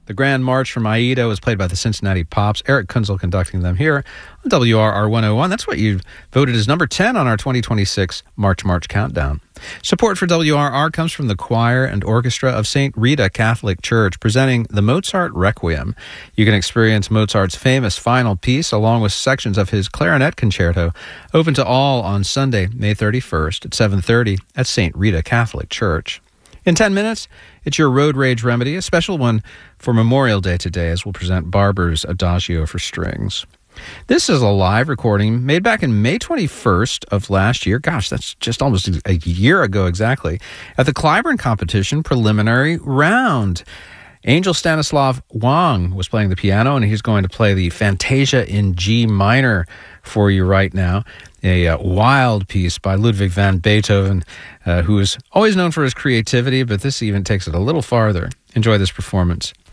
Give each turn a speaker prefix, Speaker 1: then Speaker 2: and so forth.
Speaker 1: The Grand March from Aida was played by the Cincinnati Pops. Eric Kunzel conducting them here on WRR 101. That's what you voted as number 10 on our 2026 March Countdown. Support for WRR comes from the choir and orchestra of St. Rita Catholic Church, presenting the Mozart Requiem. You can experience Mozart's famous final piece along with sections of his clarinet concerto, open to all on Sunday, May 31st at 7:30 at St. Rita Catholic Church. In 10 minutes, it's your Road Rage Remedy, a special one for Memorial Day today, as we'll present Barber's Adagio for Strings. This is a live recording made back in May 21st of last year. Gosh, that's just almost a year ago exactly, at the Clyburn Competition preliminary round. Angel Stanislav Wang was playing the piano, and he's going to play the Fantasia in G minor for you right now. A wild piece by Ludwig van Beethoven, who is always known for his creativity, but this even takes it a little farther. Enjoy this performance